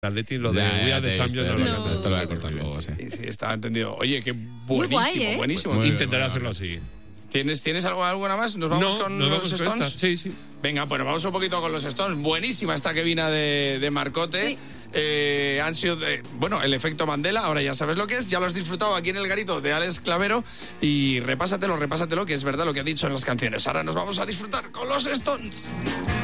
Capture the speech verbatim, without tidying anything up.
Atleti, lo de Ya, We ya Are te the he Champions visto, no lo he he visto, visto. esto lo voy a cortar luego, sí. Sí, sí, está entendido. Oye, qué buenísimo, Muy guay, ¿eh? buenísimo. Muy bien, Intentaré muy hacerlo bien. así. ¿Tienes, ¿Tienes algo, alguna más? ¿Nos vamos No, con nos los vamos con Stones? esta. Sí, sí. Venga, pues vamos un poquito con los Stones. Buenísima esta que vino de, de Marcote. Sí. Eh, han sido, de- bueno, el efecto Mandela, ahora ya sabes lo que es, ya lo has disfrutado aquí en el garito de Alex Clavero y repásatelo, repásatelo, que es verdad lo que ha dicho en las canciones. Ahora nos vamos a disfrutar con los Stones.